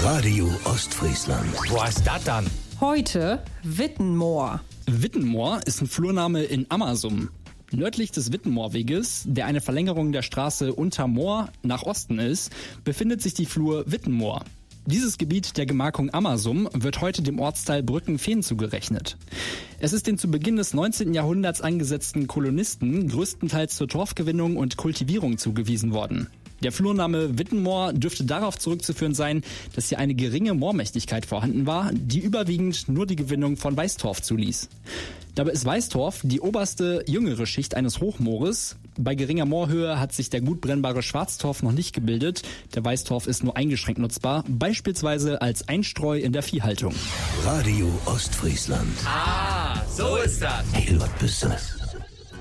Radio Ostfriesland. Wo ist das dann? Heute Wittenmoor. Wittenmoor ist ein Flurname in Ammersum. Nördlich des Wittenmoorweges, der eine Verlängerung der Straße Untermoor nach Osten ist, befindet sich die Flur Wittenmoor. Dieses Gebiet der Gemarkung Ammersum wird heute dem Ortsteil Brückenfehn zugerechnet. Es ist den zu Beginn des 19. Jahrhunderts angesetzten Kolonisten größtenteils zur Torfgewinnung und Kultivierung zugewiesen worden. Der Flurname Wittenmoor dürfte darauf zurückzuführen sein, dass hier eine geringe Moormächtigkeit vorhanden war, die überwiegend nur die Gewinnung von Weißtorf zuließ. Dabei ist Weißtorf die oberste, jüngere Schicht eines Hochmoores. Bei geringer Moorhöhe hat sich der gut brennbare Schwarztorf noch nicht gebildet. Der Weißtorf ist nur eingeschränkt nutzbar, beispielsweise als Einstreu in der Viehhaltung. Radio Ostfriesland. Ah, so ist das. Hey, was bist du?